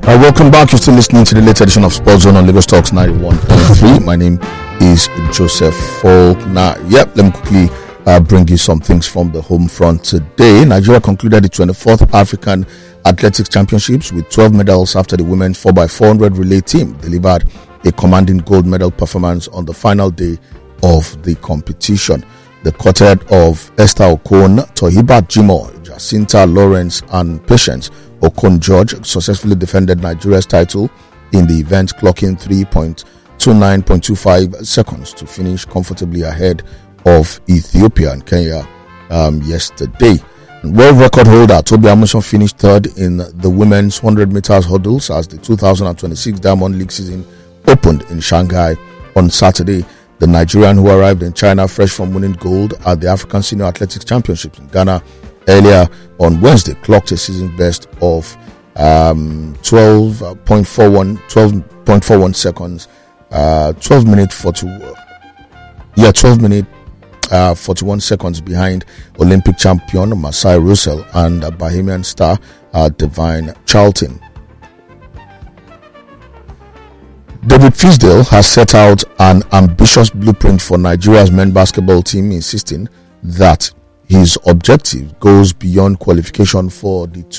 Welcome back. You're still listening to the latest edition of Sports Zone on Lagos Talks 91.3. My name is Joseph Faulkner. Let me quickly bring you some things from the home front today. Nigeria concluded the 24th African Athletics Championships with 12 medals after the women's 4x400 relay team delivered a commanding gold medal performance on the final day of the competition. The quartet of Esther Okon, Tohibat Jimoh, Jacinta Lawrence, and Patience Okon George successfully defended Nigeria's title in the event, clocking 3.29.25 seconds to finish comfortably ahead of Ethiopia and Kenya yesterday. World record holder Tobi Amusan finished third in the women's 100 meters hurdles as the 2026 Diamond League season opened in Shanghai on Saturday. The Nigerian, who arrived in China fresh from winning gold at the African Senior Athletics Championships in Ghana earlier on Wednesday, clocked a season best of 12.41 seconds, 12 minute 41 seconds behind Olympic champion Masai Russell and Bahamian star Divine Charlton. David Fisdale has set out an ambitious blueprint for Nigeria's men's basketball team, insisting that his objective goes beyond qualification for the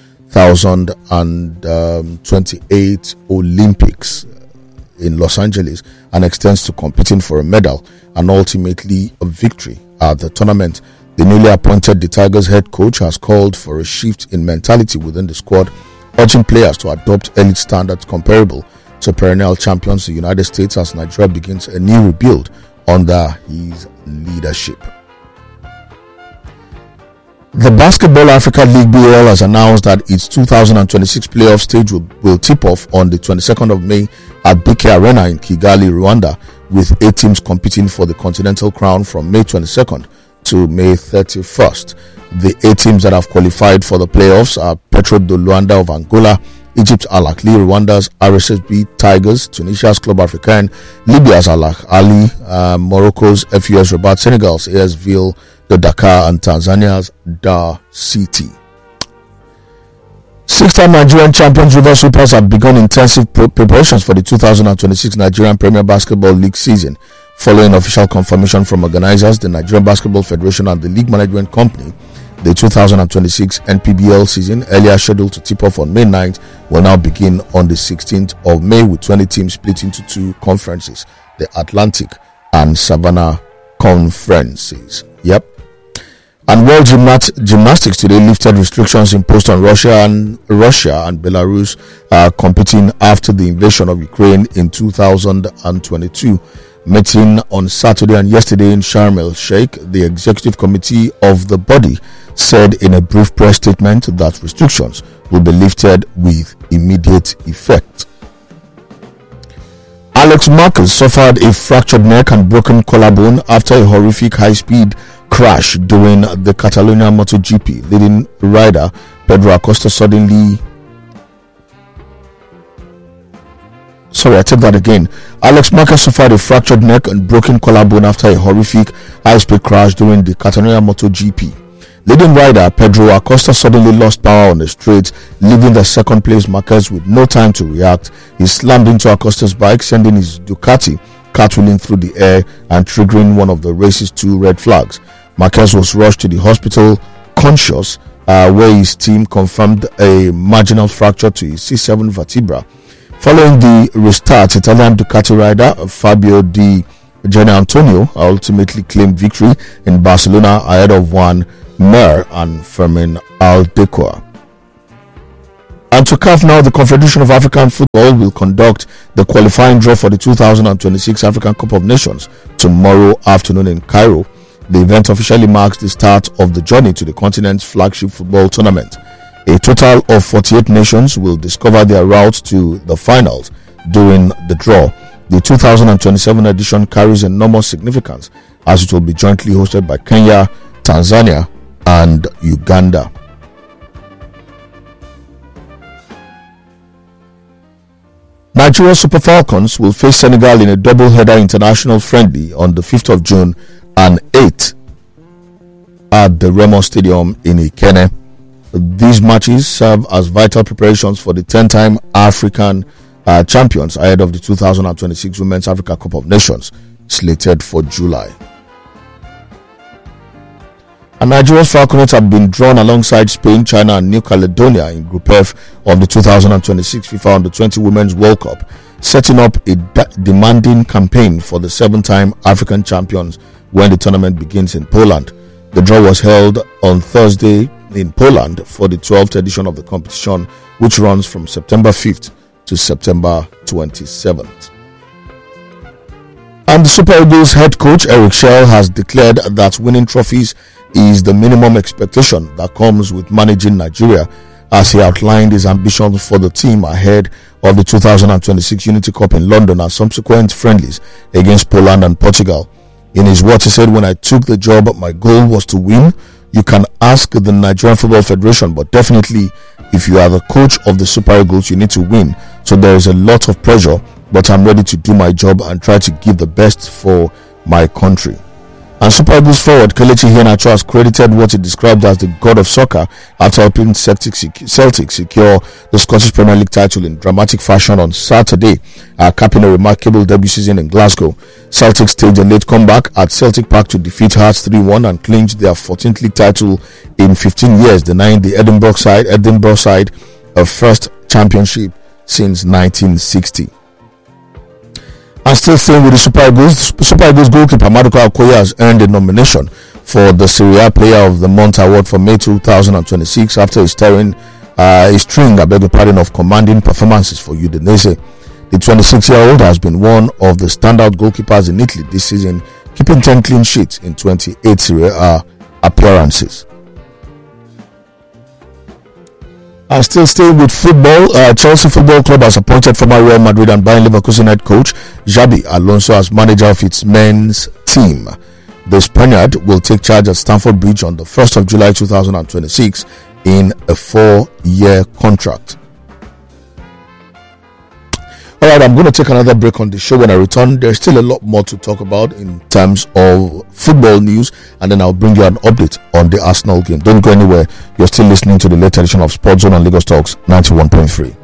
2028 Olympics in Los Angeles and extends to competing for a medal and ultimately a victory at the tournament. The newly appointed The Tigers head coach has called for a shift in mentality within the squad, urging players to adopt elite standards comparable to perennial champions the United States as Nigeria begins a new rebuild under his leadership. The Basketball Africa League BAL has announced that its 2026 playoff stage will tip off on the 22nd of May at BK Arena in Kigali, Rwanda, with 8 teams competing for the Continental Crown from May 22nd to May 31st. The 8 teams that have qualified for the playoffs are Petro de Luanda of Angola, Egypt's Al Ahly, Rwanda's RSSB Tigers, Tunisia's Club Africain, Libya's Al Ahly, Morocco's FUS Rabat, Senegal's AS Ville de Dakar, and Tanzania's Dar City. 6-time Nigerian champions River Supers have begun intensive preparations for the 2026 Nigerian Premier Basketball League season. Following official confirmation from organizers, the Nigerian Basketball Federation, and the League Management Company, the 2026 NPBL season, earlier scheduled to tip off on May 9th, will now begin on the 16th of May with 20 teams split into 2 conferences, the Atlantic and Savannah conferences. And World Gymnastics today lifted restrictions imposed on Russia and Belarus competing after the invasion of Ukraine in 2022. Meeting on Saturday and yesterday in Sharm el-Sheikh, the executive committee of the body said in a brief press statement that restrictions will be lifted with immediate effect. Alex Marquez suffered a fractured neck and broken collarbone after a horrific high-speed crash during the Catalonia MotoGP. Leading rider Pedro Acosta Alex Marquez suffered a fractured neck and broken collarbone after a horrific high-speed crash during the Catalonia MotoGP. Leading rider Pedro Acosta suddenly lost power on the straight, leaving the second-place Marquez with no time to react. He slammed into Acosta's bike, sending his Ducati cartwheeling through the air and triggering one of the race's 2 red flags. Marquez was rushed to the hospital conscious, where his team confirmed a marginal fracture to his C7 vertebra. Following the restart, Italian Ducati rider Fabio Di Gianantonio ultimately claimed victory in Barcelona ahead of Juan Mir and Fermin Aldecoa. And to CAF now, the Confederation of African Football will conduct the qualifying draw for the 2026 African Cup of Nations tomorrow afternoon in Cairo. The event officially marks the start of the journey to the continent's flagship football tournament. A total of 48 nations will discover their route to the finals during the draw. The 2027 edition carries enormous significance as it will be jointly hosted by Kenya, Tanzania, and Uganda. Nigeria Super Falcons will face Senegal in a double-header international friendly on the 5th of June and 8th at the Remo Stadium in Ikenne. These matches serve as vital preparations for the 10-time African champions ahead of the 2026 Women's Africa Cup of Nations, slated for July. And Nigeria's Falconets have been drawn alongside Spain, China, and New Caledonia in Group F of the 2026 FIFA Under-20 Women's World Cup, setting up a demanding campaign for the 7-time African champions when the tournament begins in Poland. The draw was held on Thursday in Poland for the 12th edition of the competition, which runs from September 5th to September 27th. And the Super Eagles head coach Eric Schell has declared that winning trophies is the minimum expectation that comes with managing Nigeria, as he outlined his ambitions for the team ahead of the 2026 Unity Cup in London and subsequent friendlies against Poland and Portugal. In his words, he said, "When I took the job, my goal was to win. You can ask the Nigerian Football Federation, but definitely if you are the coach of the Super Eagles, you need to win. So there is a lot of pressure, but I'm ready to do my job and try to give the best for my country." And Super Eagles forward Kelechi Iheanacho has credited what he described as the god of soccer after helping Celtic secure the Scottish Premier League title in dramatic fashion on Saturday, capping a remarkable debut season in Glasgow. Celtic staged a late comeback at Celtic Park to defeat Hearts 3-1 and clinched their 14th league title in 15 years, denying the Edinburgh side a first championship since 1960. And still staying with the Super Eagles goalkeeper Maduka Okoye has earned a nomination for the Serie A Player of the Month award for May 2026 after a string of commanding performances for Udinese. The 26-year-old has been one of the standout goalkeepers in Italy this season, keeping 10 clean sheets in 28 Serie A appearances. And still staying with football, Chelsea Football Club has appointed former Real Madrid and Bayern Leverkusen head coach Xabi Alonso as manager of its men's team. The Spaniard will take charge at Stamford Bridge on the 1st of July 2026 in a 4-year contract. Alright, I'm going to take another break on the show. When I return, there's still a lot more to talk about in terms of football news, and then I'll bring you an update on the Arsenal game. Don't go anywhere. You're still listening to the latest edition of Sports Zone on Lagos Talks 91.3.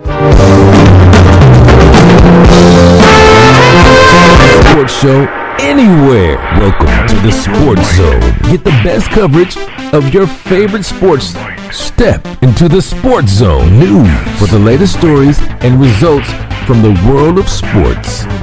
Sports show anywhere. Welcome to the Sports Zone. Get the best coverage of your favorite sports. Step into the Sports Zone news for the latest stories and results from the world of sports.